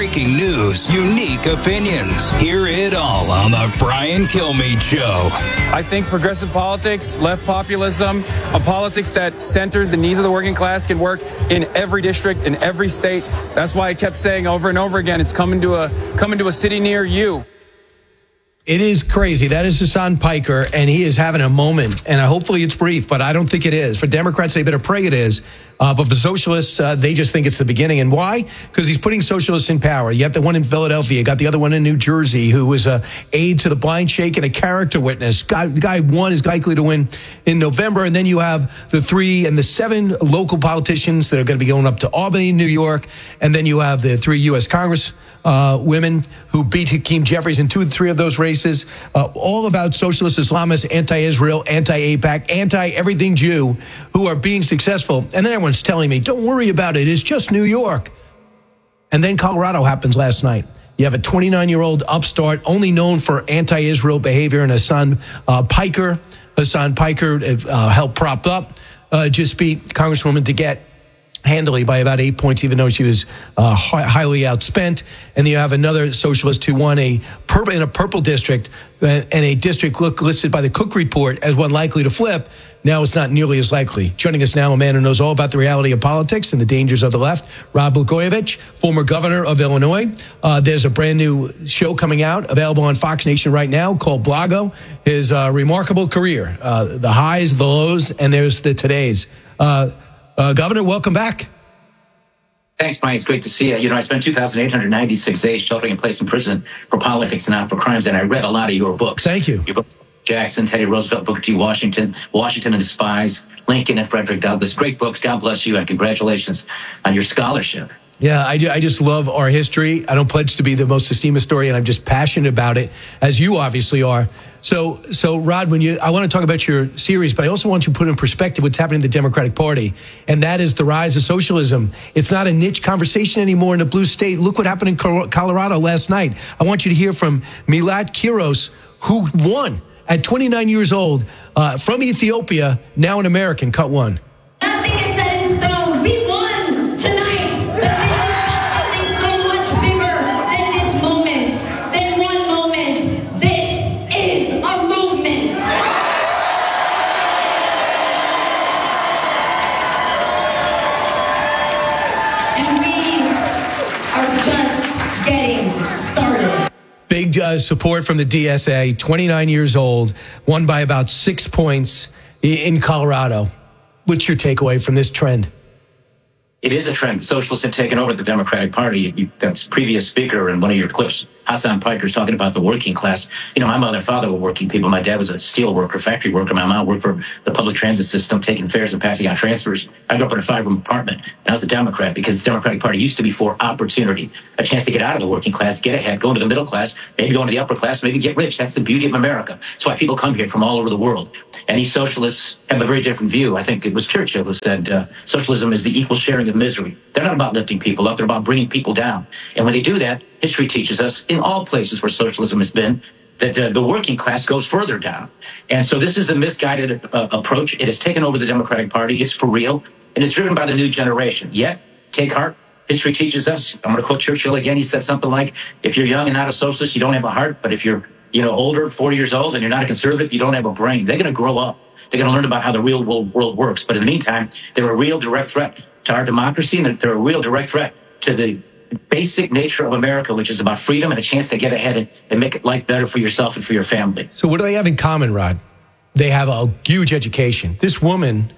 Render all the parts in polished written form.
breaking news, unique opinions. Hear it all on the Brian Kilmeade Show. I think progressive politics, left populism, a politics that centers the needs of the working class can work in every district, in every state. That's why I kept saying over and over again, it's coming to a city near you. It is crazy. That is Hasan Piker, and he is having a moment. And hopefully it's brief, but I don't think it is. For Democrats, they better pray it is. But for socialists, they just think it's the beginning. And why? Because he's putting socialists in power. You got the one in Philadelphia. You got the other one in New Jersey, who was an aide to the blind sheikh and a character witness. Guy one is likely to win in November. And then you have the 3 and the 7 local politicians that are going to be going up to Albany, New York. And then you have the 3 U.S. Congress women who beat Hakeem Jeffries in 2 and 3 of those races, all about socialist Islamists, anti-Israel, anti-AIPAC, anti-everything Jew, who are being successful. And then everyone's telling me, don't worry about it, it's just New York. And then Colorado happens last night. You have a 29-year-old upstart, only known for anti-Israel behavior, and Hasan Piker. Hasan Piker helped prop up, just beat Congresswoman DeGette handily by about 8 points, even though she was highly outspent. And then you have another socialist who won in a purple district, and a district listed by the Cook Report as one likely to flip. Now it's not nearly as likely. Joining us now, a man who knows all about the reality of politics and the dangers of the left, Rod Blagojevich, former governor of Illinois. There's a brand new show coming out, available on Fox Nation right now, called Blago. His remarkable career, the highs, the lows, and there's the todays. Governor, welcome back. Thanks, Brian. It's great to see you. You know, I spent 2,896 days sheltering in place in prison for politics and not for crimes, and I read a lot of your books. Thank you. Your books, Jackson, Teddy Roosevelt, Booker T. Washington and the Spies, Lincoln and Frederick Douglass. Great books. God bless you, and congratulations on your scholarship. Yeah, I do. I just love our history. I don't pledge to be the most esteemed historian. I'm just passionate about it, as you obviously are. So Rod, I want to talk about your series, but I also want you to put in perspective what's happening in the Democratic Party, and that is the rise of socialism. It's not a niche conversation anymore in a blue state. Look what happened in Colorado last night. I want you to hear from Milat Kiros, who won at 29 years old from Ethiopia, now an American, cut one. Nothing is set in stone. We won tonight. But this is about something so much bigger than this moment, than one moment. This is a movement. And we are just getting started. Big support from the DSA, 29 years old, won by about 6 points in Colorado. What's your takeaway from this trend? It is a trend. Socialists have taken over the Democratic Party. That previous speaker in one of your clips, Hasan Piker's talking about the working class. You know, my mother and father were working people. My dad was a steel worker, factory worker. My mom worked for the public transit system, taking fares and passing out transfers. I grew up in a 5-room apartment, and I was a Democrat because the Democratic Party used to be for opportunity, a chance to get out of the working class, get ahead, go into the middle class, maybe go into the upper class, maybe get rich. That's the beauty of America. That's why people come here from all over the world. And these socialists have a very different view. I think it was Churchill who said socialism is the equal sharing of misery. They're not about lifting people up. They're about bringing people down. And when they do that, history teaches us in all places where socialism has been that the working class goes further down. And so this is a misguided approach. It has taken over the Democratic Party. It's for real. And it's driven by the new generation. Yet, take heart. History teaches us. I'm going to quote Churchill again. He said something like, if you're young and not a socialist, you don't have a heart. But if you're older, 40 years old, and you're not a conservative, you don't have a brain. They're going to grow up. They're going to learn about how the real world works. But in the meantime, they're a real direct threat to our democracy, and they're a real direct threat to the basic nature of America, which is about freedom and a chance to get ahead and make life better for yourself and for your family. So what do they have in common, Rod? They have a huge education. This woman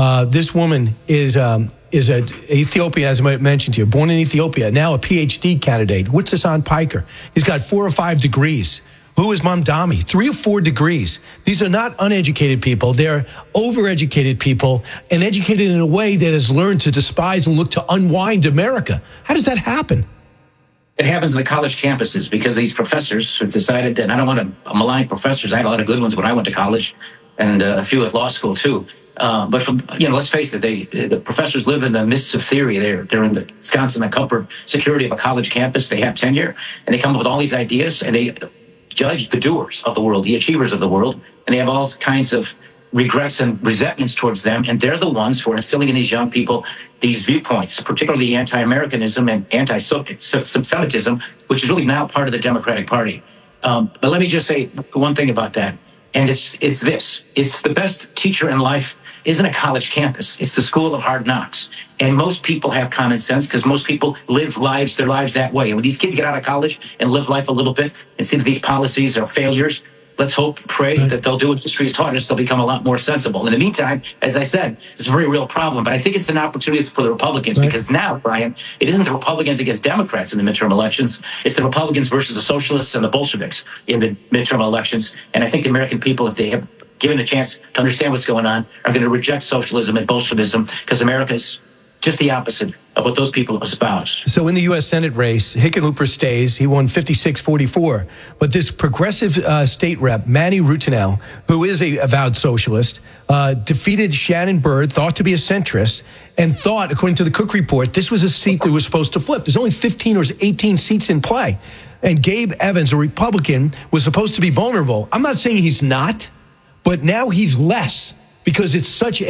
is a Ethiopian, as I mentioned to you, born in Ethiopia, now a PhD candidate. What's Hasan Piker? He's got 4 or 5 degrees. Who is Mamdani? 3 or 4 degrees. These are not uneducated people. They're overeducated people and educated in a way that has learned to despise and look to unwind America. How does that happen? It happens in the college campuses because these professors have decided that, and I don't want to malign professors. I had a lot of good ones when I went to college and a few at law school too. But let's face it, the professors live in the mists of theory. They're in the Wisconsin, the comfort, security of a college campus. They have tenure and they come up with all these ideas and they judge the doers of the world, the achievers of the world, and they have all kinds of regrets and resentments towards them, and they're the ones who are instilling in these young people these viewpoints, particularly anti-Americanism and anti-Semitism, which is really now part of the Democratic Party. But let me just say one thing about that, and it's this. It's the best teacher in life isn't a college campus. It's the school of hard knocks. And most people have common sense because most people live their lives that way. And when these kids get out of college and live life a little bit and see that these policies are failures, let's hope, pray that they'll do what history has taught us. They'll become a lot more sensible. In the meantime, as I said, it's a very real problem. But I think it's an opportunity for the Republicans because now, Brian, it isn't the Republicans against Democrats in the midterm elections. It's the Republicans versus the socialists and the Bolsheviks in the midterm elections. And I think the American people, if they have given a chance to understand what's going on, are going to reject socialism and Bolshevism because America is just the opposite of what those people espouse. So in the U.S. Senate race, Hickenlooper stays. He won 56-44. But this progressive state rep, Manny Rutinel, who is a avowed socialist, defeated Shannon Byrd, thought to be a centrist, and thought, according to the Cook Report, this was a seat that was supposed to flip. There's only 15 or 18 seats in play. And Gabe Evans, a Republican, was supposed to be vulnerable. I'm not saying he's not, but now he's less because it's such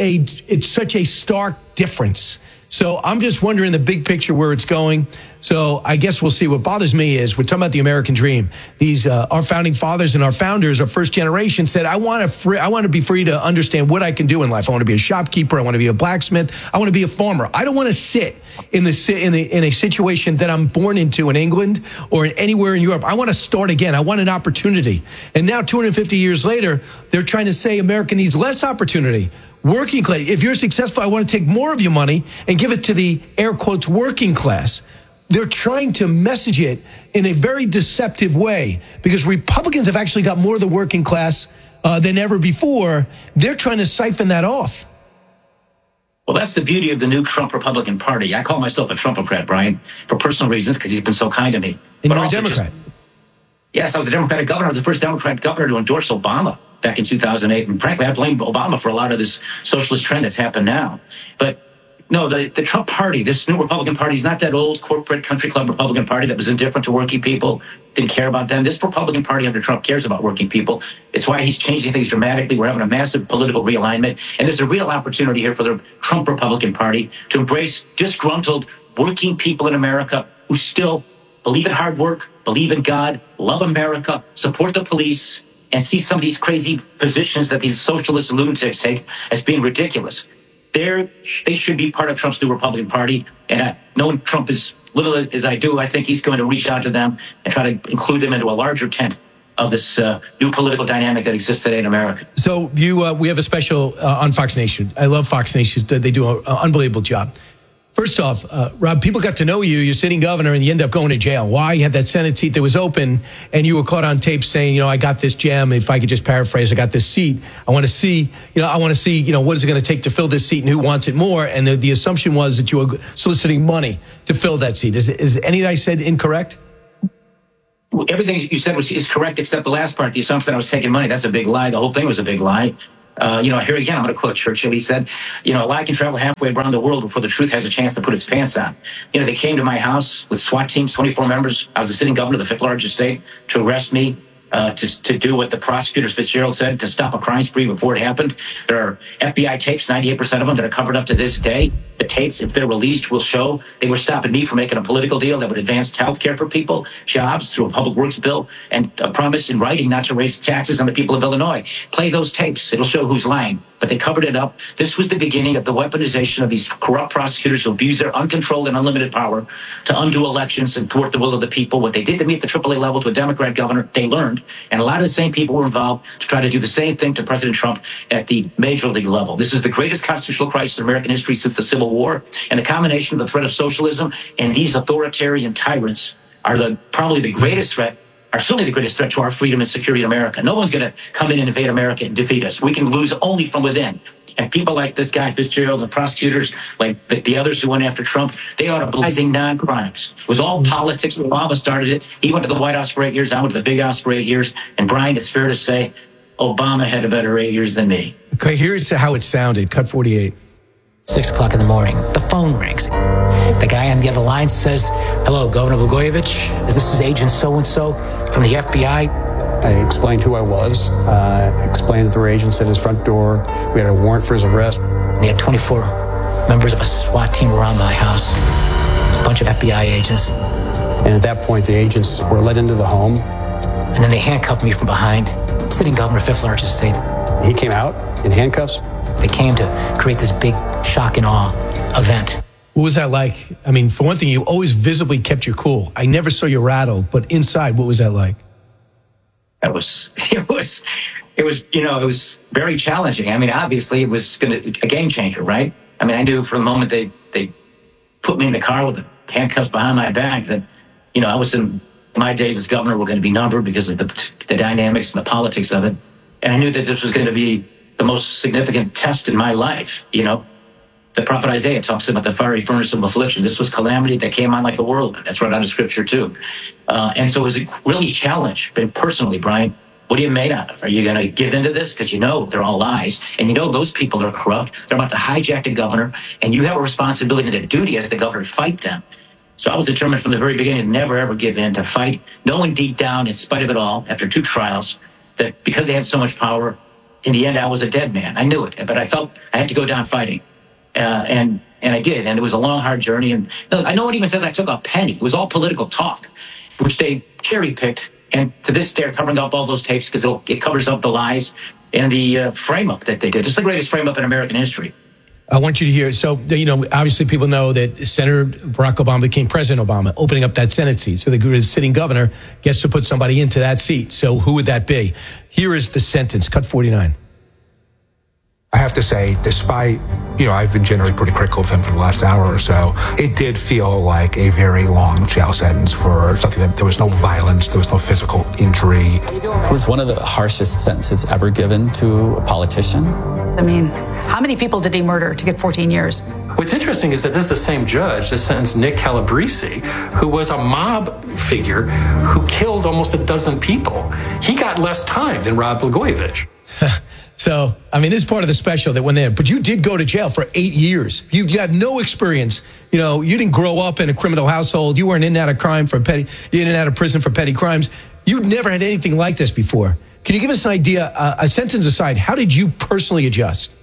a stark difference. So I'm just wondering the big picture where it's going. So I guess we'll see. What bothers me is we're talking about the American dream. These our founding fathers and our founders, our first generation, said, I want to be free to understand what I can do in life. I want to be a shopkeeper. I want to be a blacksmith. I want to be a farmer. I don't want to sit in a situation that I'm born into in England or anywhere in Europe. I want to start again. I want an opportunity. And now 250 years later, they're trying to say America needs less opportunity. Working class. If you're successful, I want to take more of your money and give it to the air quotes working class. They're trying to message it in a very deceptive way because Republicans have actually got more of the working class than ever before. They're trying to siphon that off. Well, that's the beauty of the new Trump Republican Party. I call myself a Trumpocrat, Brian, for personal reasons because he's been so kind to me. And you're a Democrat. Yes, I was a Democratic governor. I was the first Democrat governor to endorse Obama back in 2008. And frankly, I blame Obama for a lot of this socialist trend that's happened now. But no, the Trump party, this new Republican Party, is not that old corporate country club Republican Party that was indifferent to working people, didn't care about them. This Republican Party under Trump cares about working people. It's why he's changing things dramatically. We're having a massive political realignment. And there's a real opportunity here for the Trump Republican Party to embrace disgruntled working people in America who still believe in hard work, believe in God, love America, support the police, and see some of these crazy positions that these socialist lunatics take as being ridiculous. They should be part of Trump's new Republican Party. And knowing Trump as little as I do, I think he's going to reach out to them and try to include them into a larger tent of this new political dynamic that exists today in America. So we have a special on Fox Nation. I love Fox Nation. They do an unbelievable job. First off, Rob, people got to know you. You're sitting governor, and you end up going to jail. Why? You had that Senate seat that was open, and you were caught on tape saying, I got this gem. If I could just paraphrase, I got this seat. I want to see, what is it going to take to fill this seat and who wants it more? And the assumption was that you were soliciting money to fill that seat. Is anything I said incorrect? Everything you said is correct except the last part, the assumption that I was taking money. That's a big lie. The whole thing was a big lie. Here again, I'm going to quote Churchill. He said, a lie can travel halfway around the world before the truth has a chance to put its pants on. They came to my house with SWAT teams, 24 members. I was the sitting governor of the fifth largest state, to arrest me, to do what the prosecutor Fitzgerald said, to stop a crime spree before it happened. There are FBI tapes, 98% of them, that are covered up to this day. The tapes, if they're released, will show they were stopping me from making a political deal that would advance health care for people, jobs through a public works bill, and a promise in writing not to raise taxes on the people of Illinois. Play those tapes. It'll show who's lying. But they covered it up. This was the beginning of the weaponization of these corrupt prosecutors who abuse their uncontrolled and unlimited power to undo elections and thwart the will of the people. What they did to me at the AAA level to a Democrat governor, they learned. And a lot of the same people were involved to try to do the same thing to President Trump at the major league level. This is the greatest constitutional crisis in American history since the Civil War. And the combination of the threat of socialism and these authoritarian tyrants are probably the greatest threat, are certainly the greatest threat to our freedom and security in America. No one's going to come in and invade America and defeat us. We can lose only from within. And people like this guy, Fitzgerald, and prosecutors like the others who went after Trump, they are blazing non-crimes. It was all politics. Obama started it. He went to the White House for 8 years. I went to the Big House for 8 years. And Brian, it's fair to say, Obama had a better 8 years than me. Okay, here's how it sounded. Cut 48. 6 o'clock in the morning, the phone rings. The guy on the other line says, "Hello, Governor Blagojevich. This is Agent so-and-so from the FBI. I explained who I was, explained that there were agents at his front door. We had a warrant for his arrest. They had 24 members of a SWAT team around my house, a bunch of FBI agents. And at that point, the agents were let into the home. And then they handcuffed me from behind. Sitting Governor Fifth Largest State. He came out in handcuffs. They came to create this big shock and awe event. What was that like? I mean, for one thing, you always visibly kept your cool. I never saw you rattled, but inside, what was that like? It was very challenging. I mean, obviously, it was a game changer, right? I mean, I knew from the moment they put me in the car with the handcuffs behind my back that, I was in my days as governor were going to be numbered because of the dynamics and the politics of it. And I knew that this was going to be the most significant test in my life. The prophet Isaiah talks about the fiery furnace of affliction. This was calamity that came on like a whirlwind. That's right out of Scripture, too. And so it was a really challenge. But personally, Brian, what are you made out of? Are you going to give into this? Because they're all lies. And those people are corrupt. They're about to hijack the governor. And you have a responsibility and a duty as the governor to fight them. So I was determined from the very beginning to never, ever give in, to fight, knowing deep down, in spite of it all, after 2 trials, that because they had so much power, in the end, I was a dead man. I knew it, but I felt I had to go down fighting. And I did, and it was a long, hard journey. And no one even says I took a penny. It was all political talk, which they cherry-picked. And to this day, they're covering up all those tapes because it covers up the lies and the frame-up that they did. It's the greatest frame-up in American history. I want you to hear. So, obviously people know that Senator Barack Obama became President Obama, opening up that Senate seat. So the sitting governor gets to put somebody into that seat. So who would that be? Here is the sentence, cut 49. I have to say, despite, I've been generally pretty critical of him for the last hour or so, it did feel like a very long jail sentence for something that there was no violence, there was no physical injury. It was one of the harshest sentences ever given to a politician. I mean, how many people did he murder to get 14 years? What's interesting is that this is the same judge that sentenced Nick Calabrese, who was a mob figure who killed almost a dozen people. He got less time than Rod Blagojevich. So, this is part of the special that went there. But you did go to jail for 8 years. You had no experience. You didn't grow up in a criminal household. You weren't in and out of prison for petty crimes. You'd never had anything like this before. Can you give us an idea, a sentence aside, how did you personally adjust?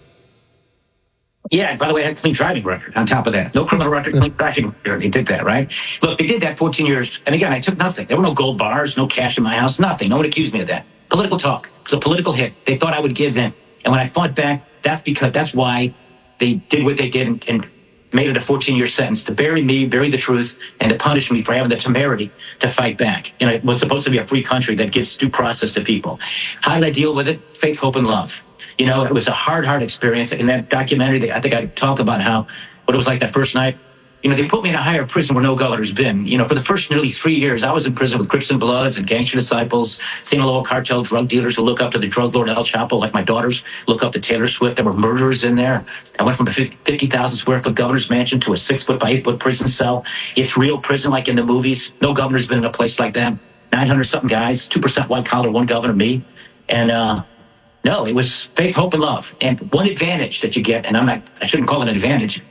Yeah, by the way, I had a clean driving record on top of that. No criminal record, clean driving record. They did that, right? Look, they did that 14 years. And again, I took nothing. There were no gold bars, no cash in my house, nothing. No one accused me of that. Political talk. It was a political hit. They thought I would give in. And when I fought back, that's why they did what they did and made it a 14-year sentence to bury me, bury the truth, and to punish me for having the temerity to fight back in what's supposed to be a free country that gives due process to people. How did I deal with it? Faith, hope, and love. It was a hard experience. In that documentary, I think I talk about what it was like that first night. They put me in a higher prison where no governor's been. For the first nearly 3 years, I was in prison with Crips and Bloods and gangster disciples, Sinaloa cartel drug dealers who look up to the drug lord El Chapo, like my daughters look up to Taylor Swift. There were murderers in there. I went from a 50,000 square foot governor's mansion to a 6-foot by 8-foot prison cell. It's real prison like in the movies. No governor's been in a place like that. 900 something guys, 2% white collar, 1 governor, me. And no, it was faith, hope, and love. And one advantage that you get, and I shouldn't call it an advantage,